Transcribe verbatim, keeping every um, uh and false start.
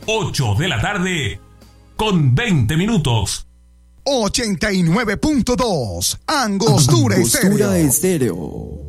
ocho de la tarde con veinte minutos. ochenta y nueve punto dos Angostura Estéreo. Estéreo.